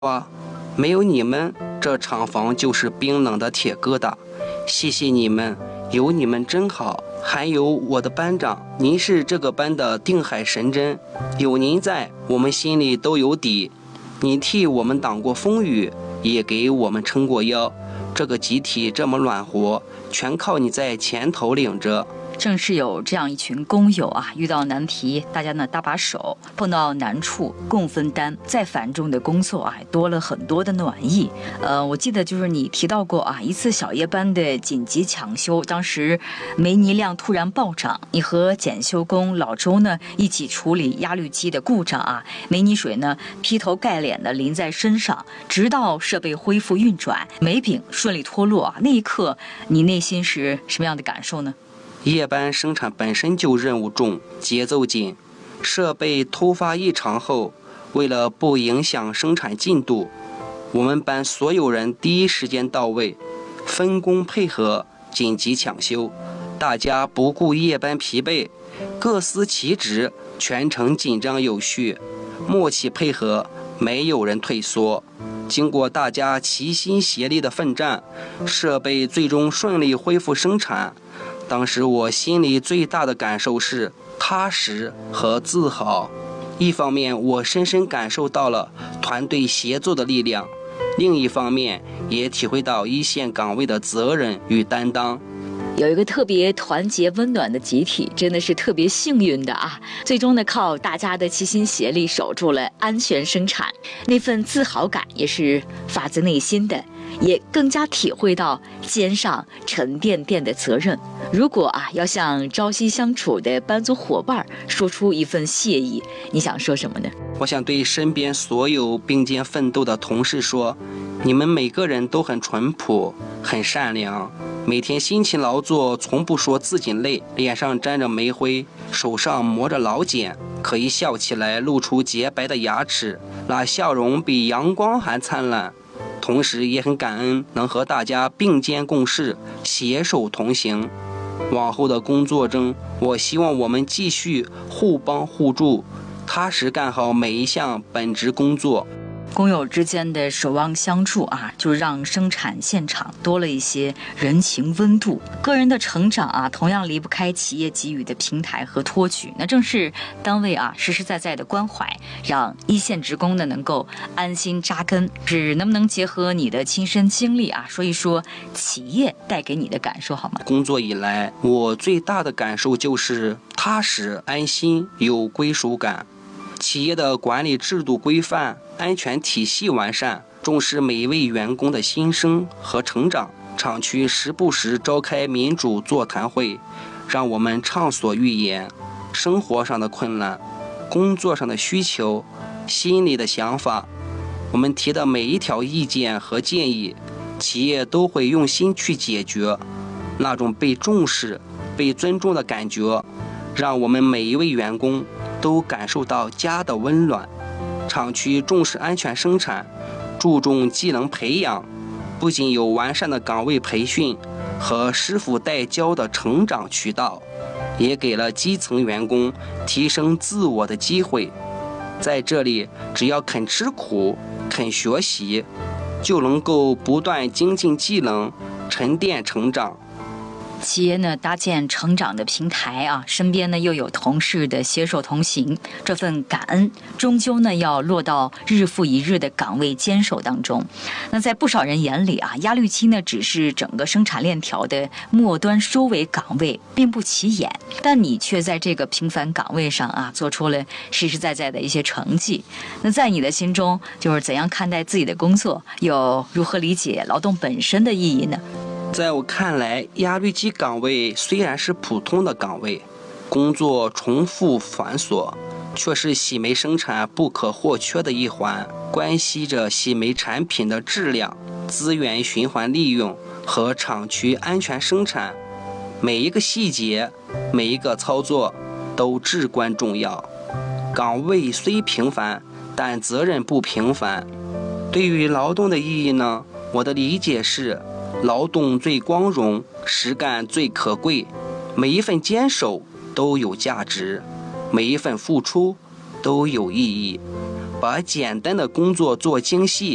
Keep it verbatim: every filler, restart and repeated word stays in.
哇，没有你们，这厂房就是冰冷的铁疙瘩。谢谢你们，有你们真好。还有我的班长，您是这个班的定海神针，有您在，我们心里都有底。你替我们挡过风雨，也给我们撑过腰。这个集体这么暖和，全靠你在前头领着。 正是有这样一群工友啊，遇到难题，大家呢搭把手，碰到难处共分担，再繁重的工作啊，多了很多的暖意。呃，我记得就是你提到过啊，一次小夜班的紧急抢修，当时煤泥量突然暴涨，你和检修工老周呢一起处理压滤机的故障啊，煤泥水呢劈头盖脸的淋在身上，直到设备恢复运转，煤饼顺利脱落啊，那一刻你内心是什么样的感受呢？ 夜班生产本身就任务重，节奏紧，设备突发异常后，为了不影响生产进度，我们班所有人第一时间到位，分工配合，紧急抢修，大家不顾夜班疲惫，各司其职，全程紧张有序，默契配合，没有人退缩。经过大家齐心协力的奋战，设备最终顺利恢复生产。当时我心里最大的感受是踏实和自豪。一方面，我深深感受到了团队协作的力量；另一方面，也体会到一线岗位的责任与担当。 有一个特别团结温暖的集体，真的是特别幸运的啊！最终呢，靠大家的齐心协力守住了安全生产，那份自豪感也是发自内心的，也更加体会到肩上沉甸甸的责任。如果啊，要向朝夕相处的班组伙伴说出一份谢意，你想说什么呢？ 我想对身边所有并肩奋斗的同事说，你们每个人都很淳朴，很善良，每天辛勤劳作，从不说自己累，脸上沾着煤灰，手上磨着老茧，可以笑起来露出洁白的牙齿，那笑容比阳光还灿烂。同时也很感恩能和大家并肩共事，携手同行。往后的工作中，我希望我们继续互帮互助，踏实干好每一项本职工作。 工友之间的守望相助啊，就让生产现场多了一些人情温度。个人的成长啊，同样离不开企业给予的平台和托举。那正是单位啊实实在在的关怀，让一线职工呢能够安心扎根。是能不能结合你的亲身经历啊，说一说企业带给你的感受好吗？ 工作以来，我最大的感受就是踏实、安心、有归属感。企业的管理制度规范，安全体系完善，重视每一位员工的心声和成长。厂区时不时召开民主座谈会，让我们畅所欲言。生活上的困难、工作上的需求、心里的想法，我们提的每一条意见和建议，企业都会用心去解决。那种被重视、被尊重的感觉，让我们每一位员工都感受到家的温暖。厂区重视安全生产，注重技能培养，不仅有完善的岗位培训和师傅带教的成长渠道，也给了基层员工提升自我的机会。在这里，只要肯吃苦、肯学习，就能够不断精进技能，沉淀成长。 企业呢搭建成长的平台啊，身边呢又有同事的携手同行，这份感恩终究呢要落到日复一日的岗位坚守当中。那在不少人眼里啊，压滤机呢只是整个生产链条的末端收尾岗位，并不起眼，但你却在这个平凡岗位上啊做出了实实在在的一些成绩。那在你的心中，就是怎样看待自己的工作，又如何理解劳动本身的意义呢？ 在我看来，压滤机岗位虽然是普通的岗位，工作重复繁琐，却是洗煤生产不可或缺的一环，关系着洗煤产品的质量、资源循环利用和厂区安全生产。每一个细节，每一个操作都至关重要。岗位虽平凡，但责任不平凡。对于劳动的意义呢，我的理解是，劳动最光荣，实干最可贵，每一份坚守都有价值，每一份付出都有意义。把简单的工作做精细，